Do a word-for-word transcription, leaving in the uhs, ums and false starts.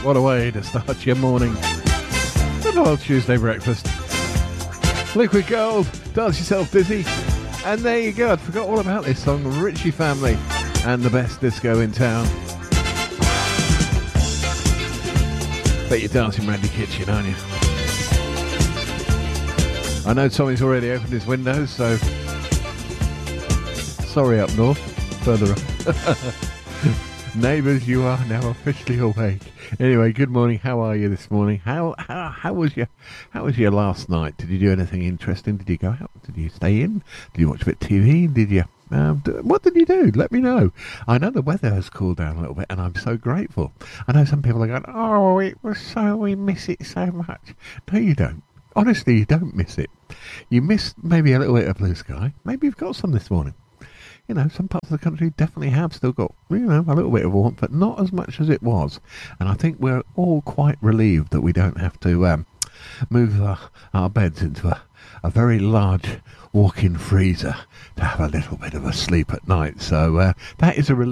What a way to start your morning. Good old Tuesday breakfast. Liquid Gold, Dance Yourself Dizzy. And there you go, I forgot all about this song, Ritchie Family and the best disco in town. Bet you're dancing around your kitchen, aren't you? I know Tommy's already opened his windows, so sorry up north, further up. Neighbours, you are now officially awake. Anyway, good morning. How are you this morning? How how how was your how was your last night? Did you do anything interesting? Did you go out? Did you stay in? Did you watch a bit of T V? Did you? Um, do, what did you do? Let me know. I know the weather has cooled down a little bit, and I'm so grateful. I know some people are going, "Oh, it was so we miss it so much." No, you don't. Honestly, you don't miss it. You miss maybe a little bit of blue sky. Maybe you've got some this morning. You know, some parts of the country definitely have still got, you know, a little bit of warmth, but not as much as it was. And I think we're all quite relieved that we don't have to um, move our, our beds into a, a very large walk-in freezer to have a little bit of a sleep at night. So uh, that is a relief.